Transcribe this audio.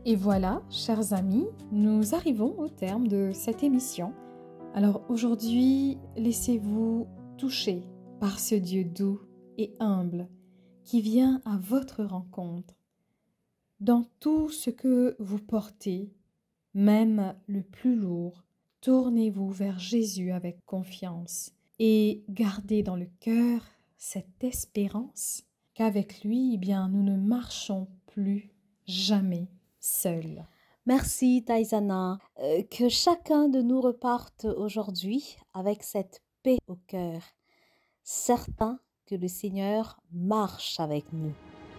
Et voilà, chers amis, nous arrivons au terme de cette émission. Alors aujourd'hui, laissez-vous toucher par ce Dieu doux et humble qui vient à votre rencontre. Dans tout ce que vous portez, même le plus lourd, tournez-vous vers Jésus avec confiance et gardez dans le cœur cette espérance qu'avec lui, nous ne marchons plus jamais seuls. Merci Taïsana. Que chacun de nous reparte aujourd'hui avec cette paix au cœur, certain que le Seigneur marche avec nous.